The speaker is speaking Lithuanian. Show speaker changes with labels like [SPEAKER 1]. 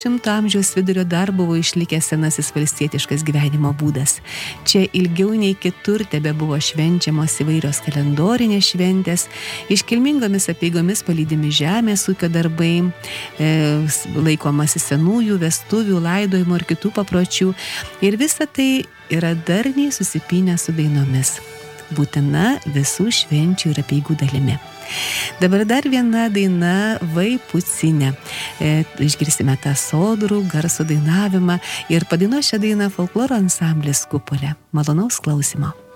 [SPEAKER 1] Šimto amžiaus vidurio dar buvo išlikęs senasis valstietiškas gyvenimo būdas. Čia ilgiau nei kitur tebe buvo švenčiamos įvairios kalendorinės šventės, iškilmingomis apeigomis palydimi žemės ūkio darbai, laikomasi senųjų vestuvių, laidojimo ir kitų papročių. Ir visa tai yra darniai susipynę su dainomis, būtina visų švenčių ir apeigų dalimi. Dabar dar viena daina Vaipucinė. Išgirsime tą sodrų garso dainavimą ir padainuos šią dainą folkloro ansamblis Kupolė. Malonaus klausymo.